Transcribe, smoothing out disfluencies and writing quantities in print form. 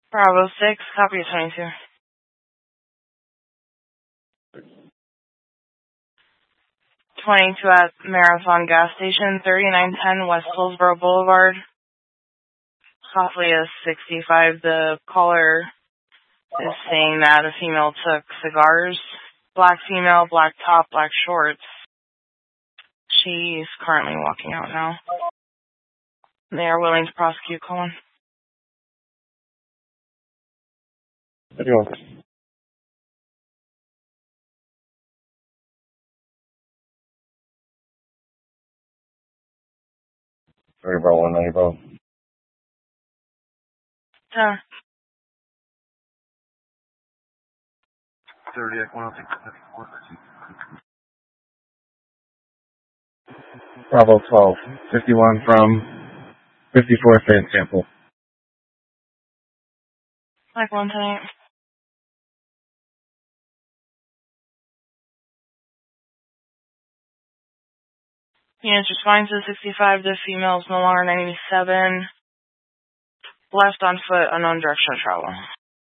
Bravo 6, copy 22. 22 at Marathon Gas Station, 3910 West Hillsborough Boulevard. Possibly a 65. The caller is saying that a female took cigars. Black female, black top, black shorts. She's currently walking out now. They are willing to prosecute, Colin. Adios. Sorry about 190, bro. 30 at 106. Bravo 12. 51 from 54 San Sample. Like 110. Units responding to the 65. The female is no longer 97. Left on foot, unknown direction of travel.